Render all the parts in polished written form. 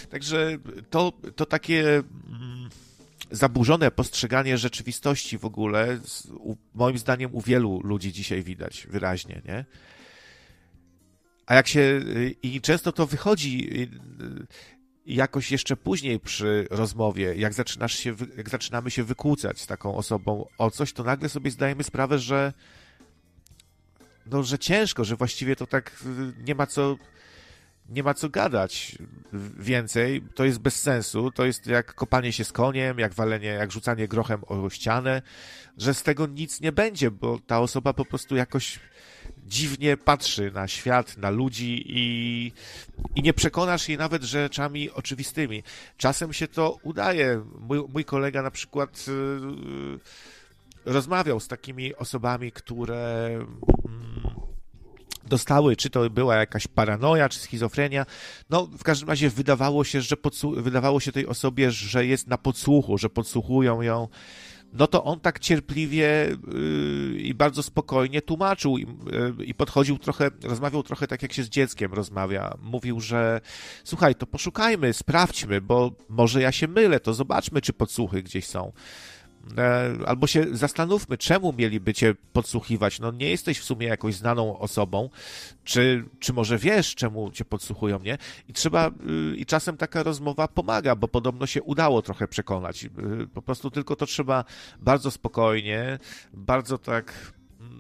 Także to takie zaburzone postrzeganie rzeczywistości w ogóle, moim zdaniem u wielu ludzi dzisiaj widać wyraźnie, nie? I często to wychodzi jakoś jeszcze później przy rozmowie, jak zaczynamy się wykłócać z taką osobą o coś, to nagle sobie zdajemy sprawę, że ciężko, że właściwie to tak nie ma co gadać więcej, to jest bez sensu, to jest jak kopanie się z koniem, jak rzucanie grochem o ścianę, że z tego nic nie będzie, bo ta osoba po prostu jakoś dziwnie patrzy na świat, na ludzi i nie przekonasz jej nawet rzeczami oczywistymi. Czasem się to udaje. Mój kolega na przykład rozmawiał z takimi osobami, które dostały, czy to była jakaś paranoja, czy schizofrenia. No, w każdym razie wydawało się tej osobie, że jest na podsłuchu, że podsłuchują ją. No to on tak cierpliwie i bardzo spokojnie tłumaczył i podchodził rozmawiał trochę tak, jak się z dzieckiem rozmawia. Mówił, że słuchaj, to poszukajmy, sprawdźmy, bo może ja się mylę, to zobaczmy, czy podsłuchy gdzieś są. Albo się zastanówmy, czemu mieliby cię podsłuchiwać. No nie jesteś w sumie jakąś znaną osobą, czy może wiesz, czemu cię podsłuchują, nie? I czasem taka rozmowa pomaga, bo podobno się udało trochę przekonać. Po prostu tylko to trzeba bardzo spokojnie, bardzo tak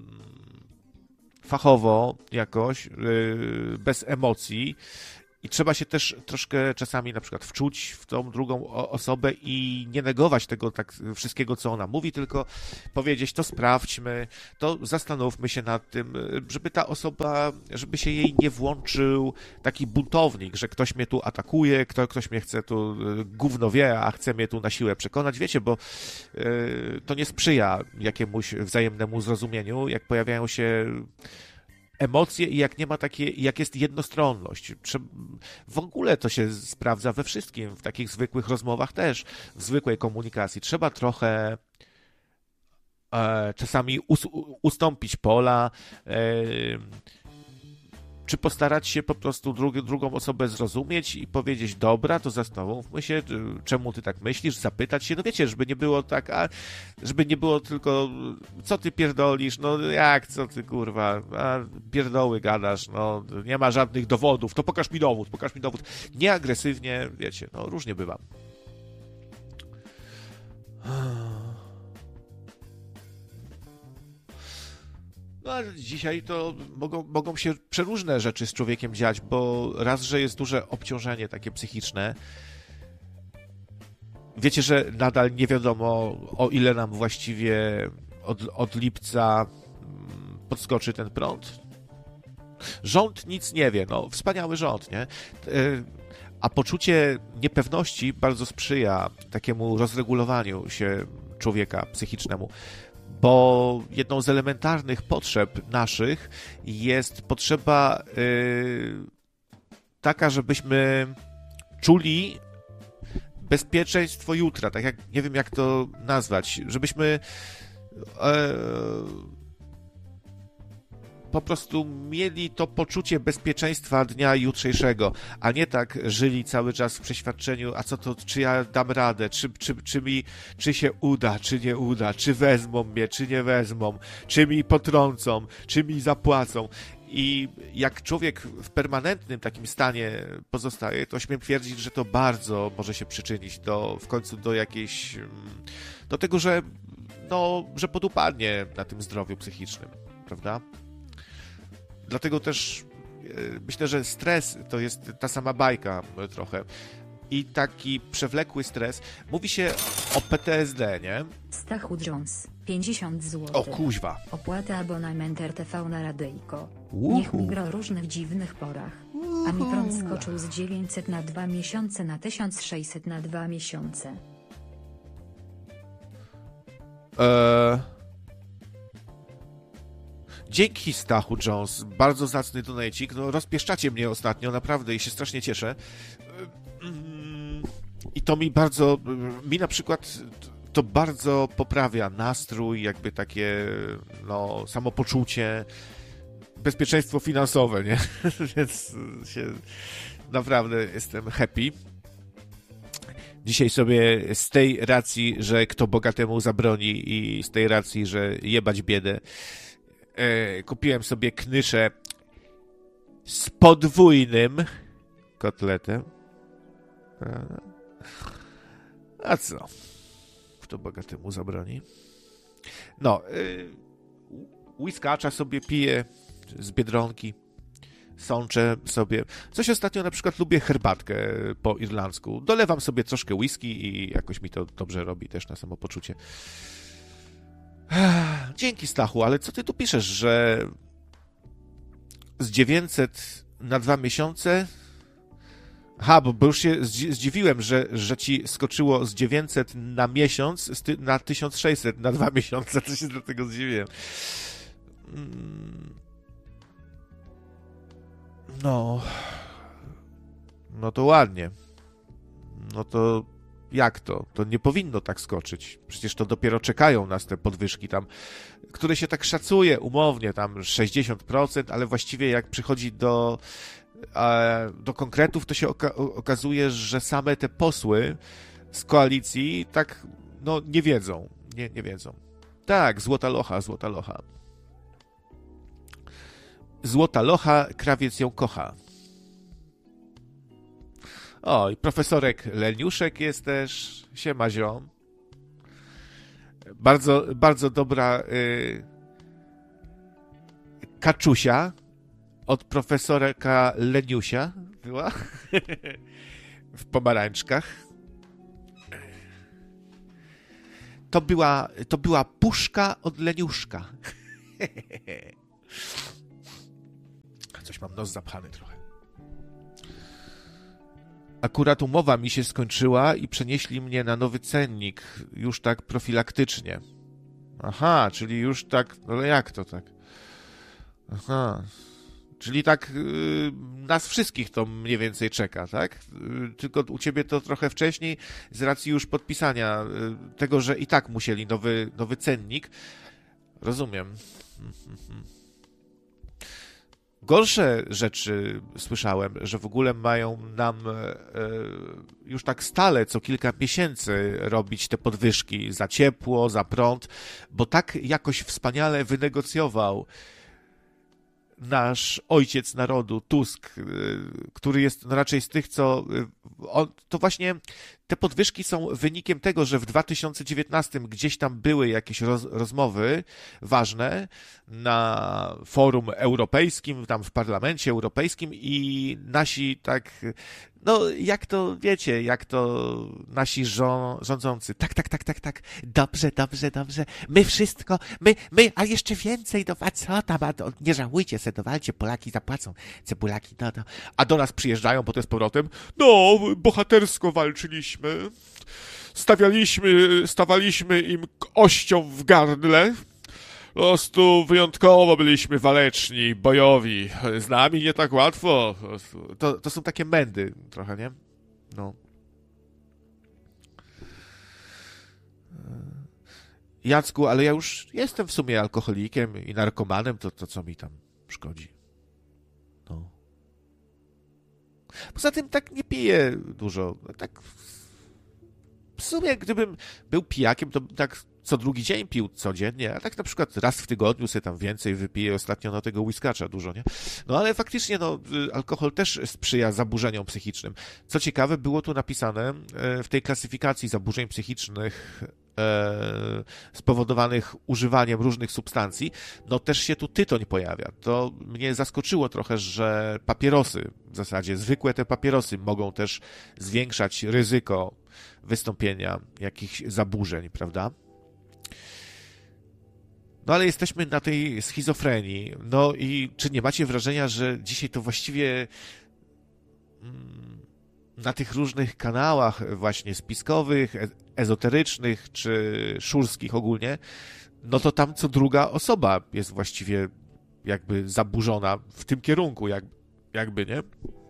fachowo jakoś, bez emocji. I trzeba się też troszkę czasami na przykład wczuć w tą drugą osobę i nie negować tego tak wszystkiego, co ona mówi, tylko powiedzieć, to sprawdźmy, to zastanówmy się nad tym, żeby ta osoba, żeby się jej nie włączył taki buntownik, że ktoś mnie tu atakuje, ktoś mnie chce tu, gówno wie, a chce mnie tu na siłę przekonać, wiecie, bo to nie sprzyja jakiemuś wzajemnemu zrozumieniu, jak pojawiają się emocje i jak jest jednostronność. W ogóle to się sprawdza we wszystkim, w takich zwykłych rozmowach też, w zwykłej komunikacji. Trzeba trochę czasami ustąpić pola, czy postarać się po prostu drugą osobę zrozumieć i powiedzieć, dobra, to zastanówmy się, czemu ty tak myślisz, zapytać się, no wiecie, żeby nie było tak, żeby nie było tylko, co ty pierdolisz, no jak, co ty kurwa, pierdoły gadasz, no nie ma żadnych dowodów, to pokaż mi dowód, nie agresywnie, wiecie, no różnie bywa. No, ale dzisiaj to mogą się przeróżne rzeczy z człowiekiem dziać, bo raz, że jest duże obciążenie takie psychiczne. Wiecie, że nadal nie wiadomo, o ile nam właściwie od lipca podskoczy ten prąd? Rząd nic nie wie, no wspaniały rząd, nie? A poczucie niepewności bardzo sprzyja takiemu rozregulowaniu się człowieka psychicznemu. Bo jedną z elementarnych potrzeb naszych jest potrzeba taka, żebyśmy czuli bezpieczeństwo jutra, tak jak, nie wiem jak to nazwać, żebyśmy po prostu mieli to poczucie bezpieczeństwa dnia jutrzejszego, a nie tak żyli cały czas w przeświadczeniu, a co to, czy ja dam radę, czy się uda, czy nie uda, czy wezmą mnie, czy nie wezmą, czy mi potrącą, czy mi zapłacą. I jak człowiek w permanentnym takim stanie pozostaje, to śmiem twierdzić, że to bardzo może się przyczynić w końcu do tego, że podupadnie na tym zdrowiu psychicznym, prawda? Dlatego też myślę, że stres to jest ta sama bajka trochę. I taki przewlekły stres. Mówi się o PTSD, nie? Stachu Jones, 50 zł. O kuźwa. Opłata abonament RTV na radyjko. Niech mi gra o różnych dziwnych porach. A mi prąd skoczył z 900 na 2 miesiące na 1600 na 2 miesiące. Dzięki Stachu Jones, bardzo zacny donajcik, no rozpieszczacie mnie ostatnio, naprawdę i się strasznie cieszę. I to mi na przykład to bardzo poprawia nastrój, jakby takie samopoczucie, bezpieczeństwo finansowe, nie? Więc naprawdę jestem happy. Dzisiaj sobie z tej racji, że kto bogatemu zabroni i z tej racji, że jebać biedę, kupiłem sobie knyszę z podwójnym kotletem. A co? Kto bogatemu zabroni? No, whiskacza sobie piję z Biedronki. Sączę sobie. Coś ostatnio na przykład lubię herbatkę po irlandzku. Dolewam sobie troszkę whisky i jakoś mi to dobrze robi też na samopoczucie. Dzięki, Stachu, ale co ty tu piszesz, że z 900 na 2 miesiące? Aha, bo już się zdziwiłem, że ci skoczyło z 900 na miesiąc na 1600 na 2 miesiące. To się dlatego zdziwiłem. No to ładnie. No to jak to? To nie powinno tak skoczyć. Przecież to dopiero czekają nas te podwyżki tam, które się tak szacuje umownie, tam 60%, ale właściwie jak przychodzi do konkretów, to się okazuje, że same te posły z koalicji tak, no nie wiedzą. Nie wiedzą. Tak, złota locha. Złota locha, krawiec ją kocha. O, i profesorek Leniuszek jest też. Siema, ziom. Bardzo, bardzo dobra kaczusia od profesorka Leniusia była w pomarańczkach. To była puszka od Leniuszka. Coś mam nos zapchany trochę. Akurat umowa mi się skończyła i przenieśli mnie na nowy cennik, już tak profilaktycznie. Aha, czyli już tak, no ale jak to tak? Aha, czyli tak nas wszystkich to mniej więcej czeka, tak? Tylko u ciebie to trochę wcześniej, z racji już podpisania tego, że i tak musieli nowy cennik. Rozumiem. Gorsze rzeczy słyszałem, że w ogóle mają nam już tak stale co kilka miesięcy robić te podwyżki za ciepło, za prąd, bo tak jakoś wspaniale wynegocjował nasz ojciec narodu, Tusk, który jest no raczej z tych, co... to właśnie te podwyżki są wynikiem tego, że w 2019 gdzieś tam były jakieś rozmowy ważne na forum europejskim, tam w Parlamencie Europejskim i nasi tak... No, jak to, wiecie, jak to nasi rządzący. Tak. Dobrze. My wszystko, my, a jeszcze więcej, a co tam, nie żałujcie se, dowalcie, Polaki zapłacą, cebulaki, no. A do nas przyjeżdżają potem z powrotem, no, bohatersko walczyliśmy, stawaliśmy im ością w gardle, po prostu wyjątkowo byliśmy waleczni, bojowi. Z nami nie tak łatwo. To są takie mędy trochę, nie? No. Jacku, ale ja już jestem w sumie alkoholikiem i narkomanem, to co mi tam szkodzi? No. Poza tym tak nie piję dużo. Tak w sumie gdybym był pijakiem, to tak co drugi dzień pił codziennie, a tak na przykład raz w tygodniu sobie tam więcej wypiję, ostatnio no tego whiskacza dużo, nie? No ale faktycznie no alkohol też sprzyja zaburzeniom psychicznym. Co ciekawe, było tu napisane w tej klasyfikacji zaburzeń psychicznych spowodowanych używaniem różnych substancji, no też się tu tytoń pojawia. To mnie zaskoczyło trochę, że papierosy, w zasadzie zwykłe te papierosy mogą też zwiększać ryzyko wystąpienia jakichś zaburzeń, prawda? No ale jesteśmy na tej schizofrenii. No i czy nie macie wrażenia, że dzisiaj to właściwie na tych różnych kanałach właśnie spiskowych, ezoterycznych czy szurskich ogólnie, no to tam co druga osoba jest właściwie jakby zaburzona w tym kierunku, jakby, nie?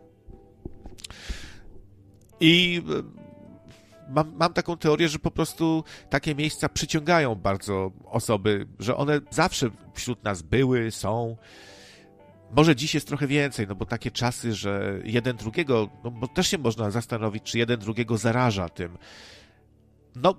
I mam taką teorię, że po prostu takie miejsca przyciągają bardzo osoby, że one zawsze wśród nas były, są, Może dziś jest trochę więcej, no bo takie czasy, że jeden drugiego, no bo też się można zastanowić, czy jeden drugiego zaraża tym. No,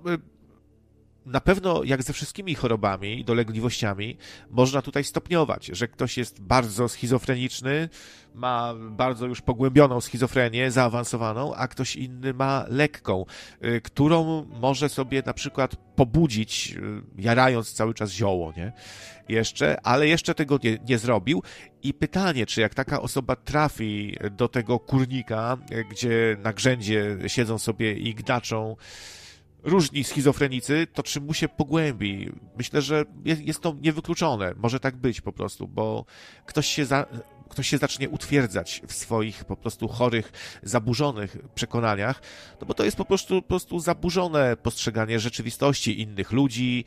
na pewno, jak ze wszystkimi chorobami i dolegliwościami, można tutaj stopniować, że ktoś jest bardzo schizofreniczny, ma bardzo już pogłębioną schizofrenię, zaawansowaną, a ktoś inny ma lekką, którą może sobie na przykład pobudzić, jarając cały czas zioło, nie? Ale jeszcze tego nie zrobił. I pytanie, czy jak taka osoba trafi do tego kurnika, gdzie na grzędzie siedzą sobie i gdaczą różni schizofrenicy, to czy mu się pogłębi? Myślę, że jest to niewykluczone. Może tak być po prostu, bo ktoś się zacznie utwierdzać w swoich po prostu chorych, zaburzonych przekonaniach, no bo to jest po prostu zaburzone postrzeganie rzeczywistości innych ludzi.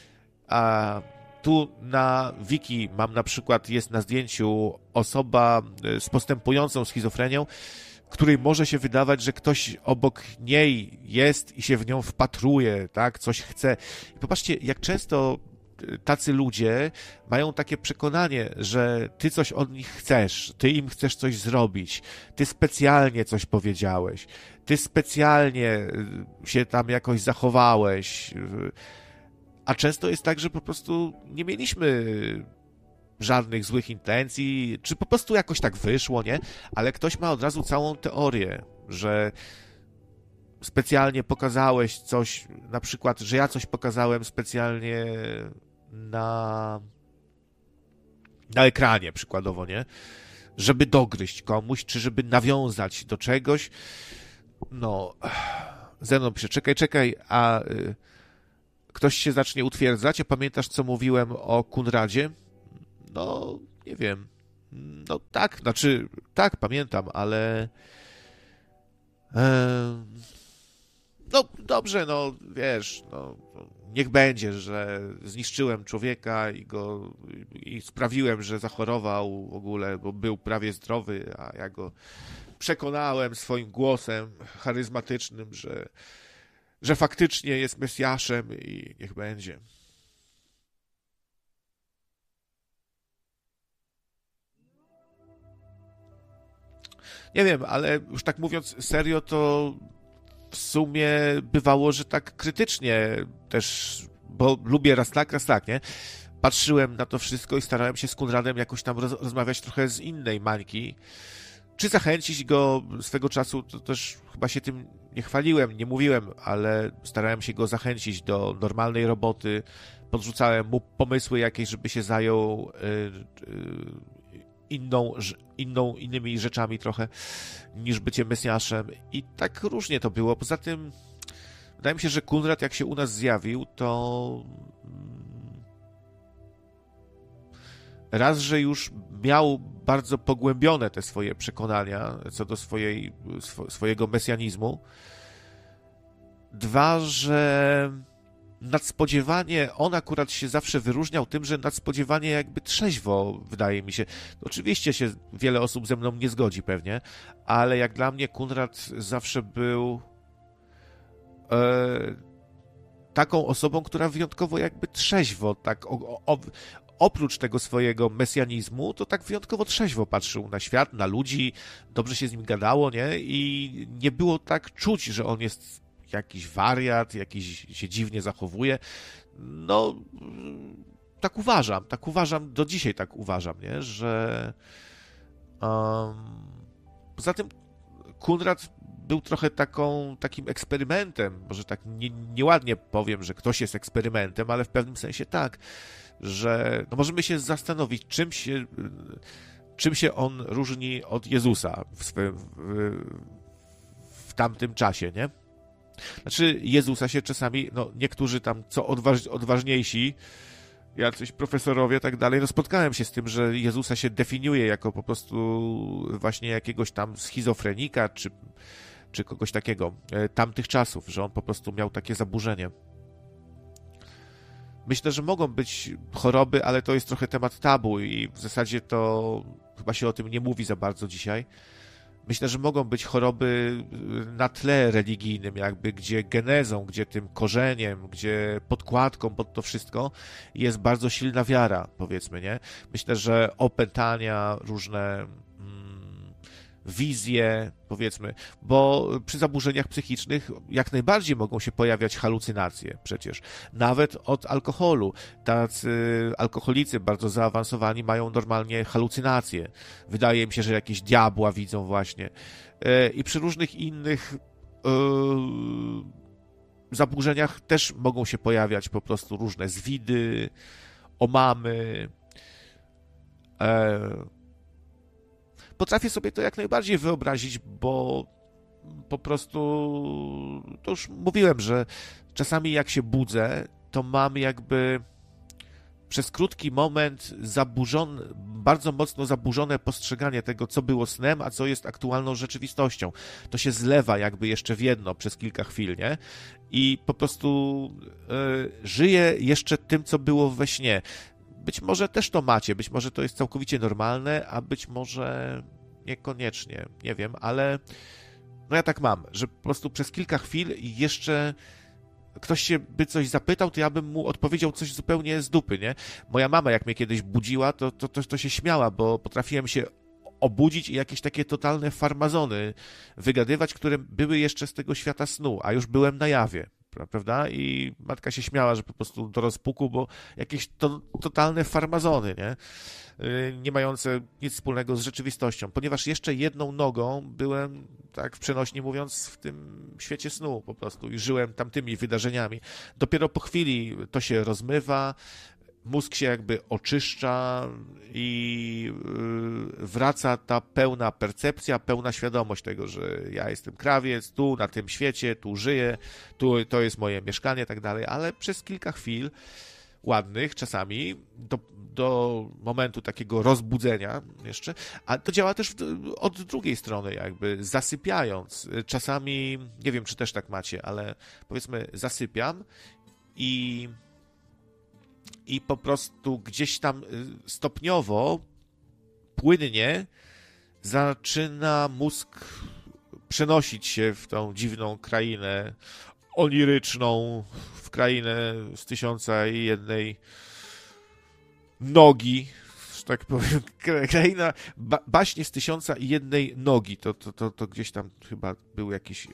A tu na wiki mam na przykład, jest na zdjęciu osoba z postępującą schizofrenią, której może się wydawać, że ktoś obok niej jest i się w nią wpatruje, tak, coś chce. I popatrzcie, jak często tacy ludzie mają takie przekonanie, że ty coś od nich chcesz, ty im chcesz coś zrobić, ty specjalnie coś powiedziałeś, ty specjalnie się tam jakoś zachowałeś. A często jest tak, że po prostu nie mieliśmy żadnych złych intencji, czy po prostu jakoś tak wyszło, nie? Ale ktoś ma od razu całą teorię, że specjalnie pokazałeś coś, na przykład, że ja coś pokazałem specjalnie na ekranie przykładowo, nie? Żeby dogryźć komuś, czy żeby nawiązać do czegoś. No, ze mną pisze, czekaj, a ktoś się zacznie utwierdzać, a pamiętasz, co mówiłem o Kunradzie? No, nie wiem. No tak, znaczy, tak, pamiętam, ale no dobrze, no wiesz, no niech będzie, że zniszczyłem człowieka i sprawiłem, że zachorował w ogóle, bo był prawie zdrowy, a ja go przekonałem swoim głosem charyzmatycznym, że faktycznie jest Mesjaszem i niech będzie. Nie wiem, ale już tak mówiąc serio, to w sumie bywało, że tak krytycznie też, bo lubię raz tak, nie? Patrzyłem na to wszystko i starałem się z Konradem jakoś tam rozmawiać trochę z innej mańki. Czy zachęcić go swego czasu, to też chyba się tym nie chwaliłem, nie mówiłem, ale starałem się go zachęcić do normalnej roboty, podrzucałem mu pomysły jakieś, żeby się zajął innymi rzeczami trochę niż bycie Mesjaszem i tak różnie to było. Poza tym wydaje mi się, że Konrad jak się u nas zjawił, to raz, że już miał bardzo pogłębione te swoje przekonania co do swojego mesjanizmu. Dwa, że nadspodziewanie, on akurat się zawsze wyróżniał tym, że nadspodziewanie jakby trzeźwo, wydaje mi się. Oczywiście się wiele osób ze mną nie zgodzi pewnie, ale jak dla mnie Konrad zawsze był taką osobą, która wyjątkowo jakby trzeźwo, tak oprócz tego swojego mesjanizmu, to tak wyjątkowo trzeźwo patrzył na świat, na ludzi, dobrze się z nim gadało, nie? I nie było tak czuć, że on jest jakiś wariat, jakiś się dziwnie zachowuje. No, tak uważam, do dzisiaj tak uważam, nie? Że poza tym Konrad był trochę takim eksperymentem, może tak nieładnie powiem, że ktoś jest eksperymentem, ale w pewnym sensie tak, że no możemy się zastanowić, czym się on różni od Jezusa w tamtym czasie, nie? Znaczy, Jezusa się czasami, no niektórzy tam, co odważniejsi, jacyś profesorowie, tak dalej, no spotkałem się z tym, że Jezusa się definiuje jako po prostu właśnie jakiegoś tam schizofrenika, czy kogoś takiego, tamtych czasów, że on po prostu miał takie zaburzenie. Myślę, że mogą być choroby, ale to jest trochę temat tabu i w zasadzie to chyba się o tym nie mówi za bardzo dzisiaj. Myślę, że mogą być choroby na tle religijnym, jakby, gdzie genezą, gdzie tym korzeniem, gdzie podkładką pod to wszystko jest bardzo silna wiara, powiedzmy, nie? Myślę, że opętania, różne wizje, powiedzmy, bo przy zaburzeniach psychicznych jak najbardziej mogą się pojawiać halucynacje przecież, nawet od alkoholu. Tacy alkoholicy bardzo zaawansowani mają normalnie halucynacje. Wydaje mi się, że jakieś diabła widzą właśnie. I przy różnych innych zaburzeniach też mogą się pojawiać po prostu różne zwidy, omamy. Potrafię sobie to jak najbardziej wyobrazić, bo po prostu, to już mówiłem, że czasami jak się budzę, to mam jakby przez krótki moment bardzo mocno zaburzone postrzeganie tego, co było snem, a co jest aktualną rzeczywistością. To się zlewa jakby jeszcze w jedno przez kilka chwil, nie? I po prostu żyję jeszcze tym, co było we śnie. Być może też to macie, być może to jest całkowicie normalne, a być może niekoniecznie, nie wiem, ale no ja tak mam, że po prostu przez kilka chwil jeszcze ktoś się by coś zapytał, to ja bym mu odpowiedział coś zupełnie z dupy, nie? Moja mama, jak mnie kiedyś budziła, to się śmiała, bo potrafiłem się obudzić i jakieś takie totalne farmazony wygadywać, które były jeszcze z tego świata snu, a już byłem na jawie, prawda? I matka się śmiała, że po prostu do rozpuku, bo jakieś totalne farmazony, nie? Nie mające nic wspólnego z rzeczywistością, ponieważ jeszcze jedną nogą byłem, tak przenośnie mówiąc, w tym świecie snu po prostu i żyłem tamtymi wydarzeniami. Dopiero po chwili to się rozmywa, mózg się jakby oczyszcza i wraca ta pełna percepcja, pełna świadomość tego, że ja jestem krawiec, tu na tym świecie, tu żyję, tu to jest moje mieszkanie i tak dalej, ale przez kilka chwil ładnych czasami do momentu takiego rozbudzenia jeszcze, a to działa też od drugiej strony jakby, zasypiając. Czasami, nie wiem czy też tak macie, ale powiedzmy zasypiam i po prostu gdzieś tam stopniowo, płynnie zaczyna mózg przenosić się w tą dziwną krainę oniryczną, w krainę z 1001 nogi, że tak powiem, kraina, baśnie z 1001 nogi, to gdzieś tam chyba był jakiś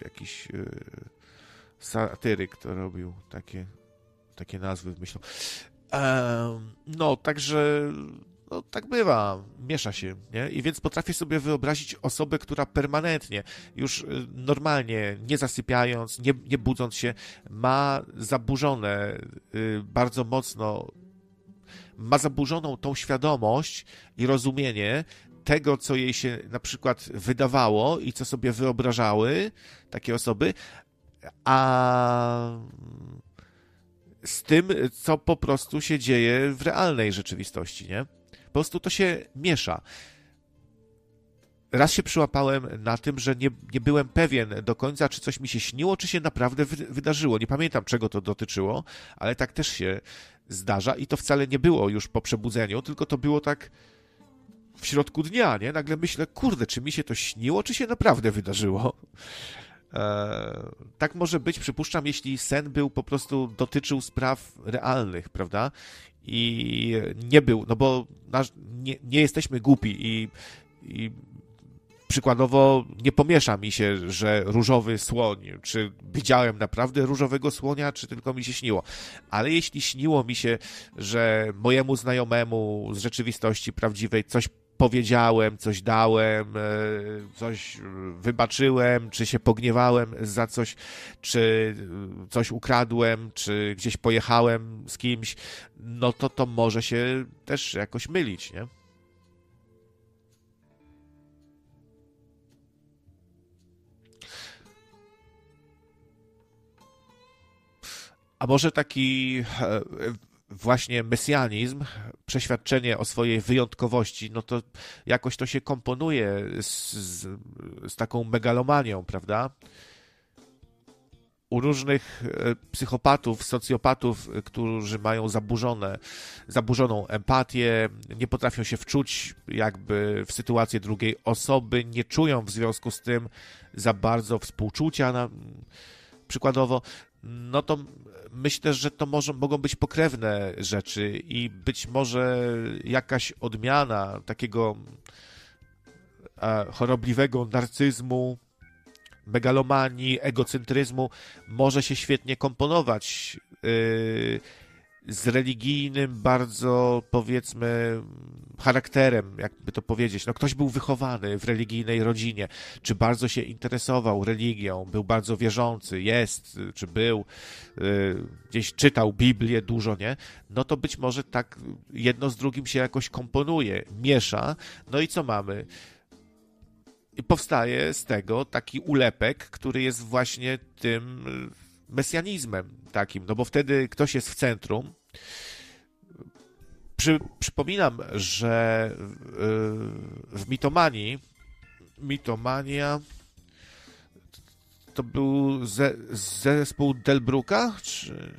satyryk, kto robił takie nazwy, wymyślał. No, także no, tak bywa, miesza się, nie? I więc potrafię sobie wyobrazić osobę, która permanentnie, już normalnie, nie zasypiając, nie budząc się, ma zaburzone bardzo mocno, ma zaburzoną tą świadomość i rozumienie tego, co jej się na przykład wydawało i co sobie wyobrażały takie osoby, a z tym, co po prostu się dzieje w realnej rzeczywistości, nie? Po prostu to się miesza. Raz się przyłapałem na tym, że nie byłem pewien do końca, czy coś mi się śniło, czy się naprawdę wydarzyło. Nie pamiętam, czego to dotyczyło, ale tak też się zdarza i to wcale nie było już po przebudzeniu, tylko to było tak w środku dnia, nie? Nagle myślę, kurde, czy mi się to śniło, czy się naprawdę wydarzyło? Tak może być, przypuszczam, jeśli sen po prostu dotyczył spraw realnych, prawda? I nie był, no bo nie jesteśmy głupi i przykładowo nie pomiesza mi się, że różowy słoń, czy widziałem naprawdę różowego słonia, czy tylko mi się śniło. Ale jeśli śniło mi się, że mojemu znajomemu z rzeczywistości prawdziwej coś powiedziałem, coś dałem, coś wybaczyłem, czy się pogniewałem za coś, czy coś ukradłem, czy gdzieś pojechałem z kimś, no to może się też jakoś mylić, nie? A może taki właśnie mesjanizm, przeświadczenie o swojej wyjątkowości, no to jakoś to się komponuje z taką megalomanią, prawda? u różnych psychopatów, socjopatów, którzy mają zaburzoną empatię, nie potrafią się wczuć jakby w sytuację drugiej osoby, nie czują w związku z tym za bardzo współczucia, przykładowo, no to myślę, że to mogą być pokrewne rzeczy i być może jakaś odmiana takiego chorobliwego narcyzmu, megalomanii, egocentryzmu może się świetnie komponować z religijnym bardzo, powiedzmy, charakterem, jakby to powiedzieć. No, ktoś był wychowany w religijnej rodzinie, czy bardzo się interesował religią, był bardzo wierzący, jest, czy był, gdzieś czytał Biblię dużo, nie? No to być może tak jedno z drugim się jakoś komponuje, miesza. No i co mamy? I powstaje z tego taki ulepek, który jest właśnie tym mesjanizmem takim, no bo wtedy ktoś jest w centrum. Przypominam, że w Mitomania to był zespół Delbrucka, czy...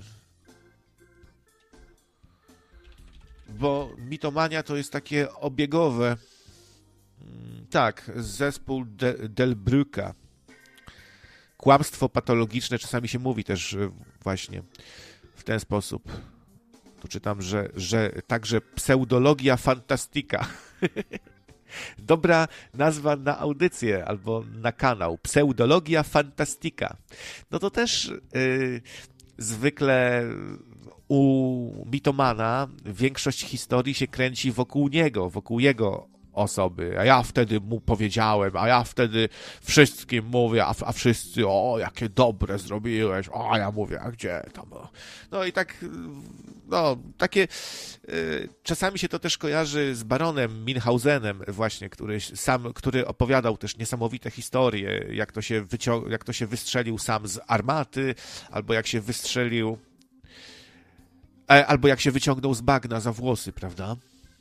Bo Mitomania to jest takie obiegowe. Tak, zespół Delbrucka. Kłamstwo patologiczne czasami się mówi też właśnie w ten sposób. Tu czytam, że także pseudologia fantastica. Dobra nazwa na audycję albo na kanał. Pseudologia fantastica. No to też zwykle u mitomana większość historii się kręci wokół niego, wokół jego osoby, a ja wtedy mu powiedziałem, a ja wtedy wszystkim mówię, a wszyscy, o, jakie dobre zrobiłeś, a ja mówię, a gdzie tam, no i tak, no, takie, czasami się to też kojarzy z baronem Münchhausenem właśnie, który opowiadał też niesamowite historie, jak to się wystrzelił sam z armaty, albo jak się wystrzelił, albo jak się wyciągnął z bagna za włosy, prawda?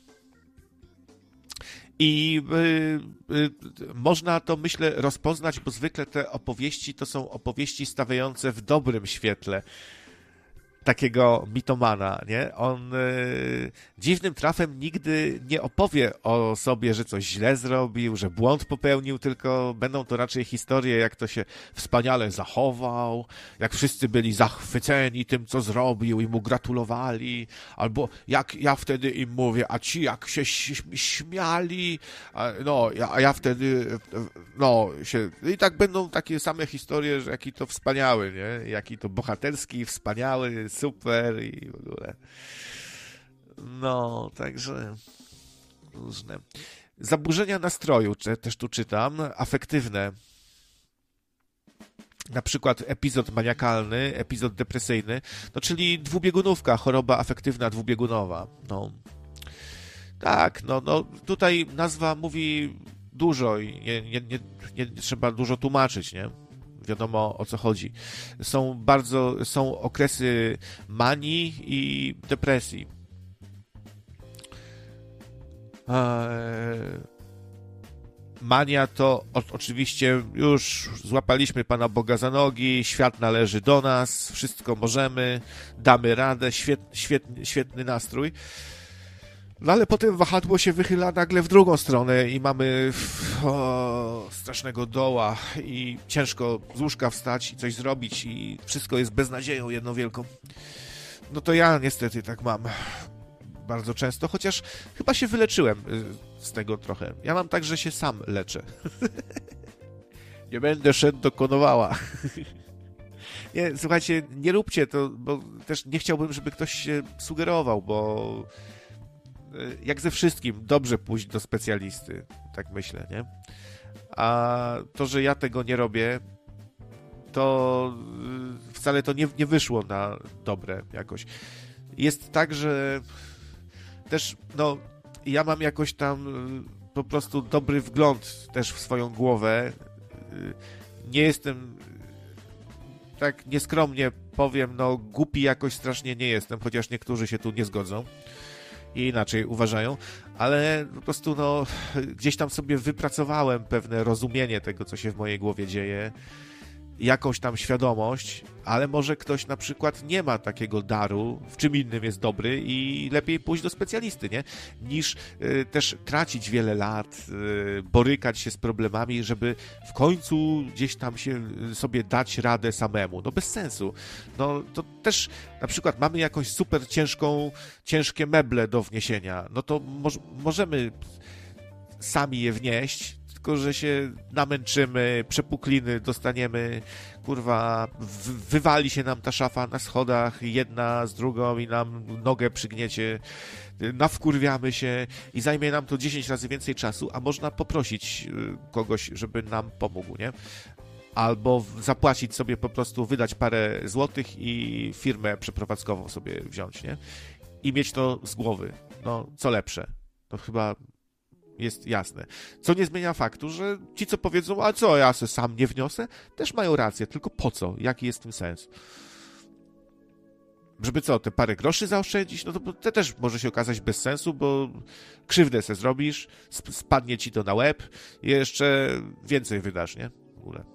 I można to, myślę, rozpoznać, bo zwykle te opowieści to są opowieści stawiające w dobrym świetle takiego mitomana, nie? On dziwnym trafem nigdy nie opowie o sobie, że coś źle zrobił, że błąd popełnił, tylko będą to raczej historie, jak to się wspaniale zachował, jak wszyscy byli zachwyceni tym, co zrobił i mu gratulowali, albo jak ja wtedy im mówię, a ci jak się śmiali, a ja wtedy, i tak będą takie same historie, że jaki to wspaniały, nie? Jaki to bohaterski, wspaniały, super i w ogóle. No, także różne. Zaburzenia nastroju, też tu czytam, afektywne. Na przykład epizod maniakalny, epizod depresyjny, no czyli dwubiegunówka, choroba afektywna dwubiegunowa. No. Tak, no tutaj nazwa mówi dużo i nie trzeba dużo tłumaczyć, nie? Wiadomo, o co chodzi. Są okresy manii i depresji. Mania to oczywiście już złapaliśmy Pana Boga za nogi, świat należy do nas, wszystko możemy, damy radę, świetny nastrój. No ale potem wahadło się wychyla nagle w drugą stronę i mamy strasznego doła i ciężko z łóżka wstać i coś zrobić i wszystko jest beznadzieją jedną wielką. No to ja niestety tak mam bardzo często, chociaż chyba się wyleczyłem z tego trochę. Ja mam tak, że się sam leczę. Nie będę szedł do Konowała. Nie, słuchajcie, nie róbcie to, bo też nie chciałbym, żeby ktoś się sugerował, bo jak ze wszystkim, dobrze pójść do specjalisty, tak myślę, nie? A to, że ja tego nie robię, to wcale to nie wyszło na dobre jakoś. Jest tak, że też, ja mam jakoś tam po prostu dobry wgląd też w swoją głowę. Nie jestem, tak nieskromnie powiem, głupi jakoś strasznie nie jestem, chociaż niektórzy się tu nie zgodzą i inaczej uważają, ale po prostu gdzieś tam sobie wypracowałem pewne rozumienie tego, co się w mojej głowie dzieje jakąś tam świadomość, ale może ktoś na przykład nie ma takiego daru, w czym innym jest dobry i lepiej pójść do specjalisty, nie? Niż też tracić wiele lat, borykać się z problemami, żeby w końcu gdzieś tam się sobie dać radę samemu. No bez sensu. No to też na przykład mamy jakąś super ciężkie meble do wniesienia, no to możemy sami je wnieść, tylko że się namęczymy, przepukliny dostaniemy, kurwa, wywali się nam ta szafa na schodach jedna z drugą i nam nogę przygniecie, nawkurwiamy się i zajmie nam to 10 razy więcej czasu, a można poprosić kogoś, żeby nam pomógł, nie? Albo zapłacić sobie po prostu, wydać parę złotych i firmę przeprowadzkową sobie wziąć, nie? I mieć to z głowy. No, co lepsze. To chyba jest jasne. Co nie zmienia faktu, że ci, co powiedzą, a co, ja se sam nie wniosę, też mają rację, tylko po co? Jaki jest w tym sens? Żeby co, te parę groszy zaoszczędzić? No to też może się okazać bez sensu, bo krzywdę se zrobisz, spadnie ci to na łeb i jeszcze więcej wydasz, nie? W ogóle.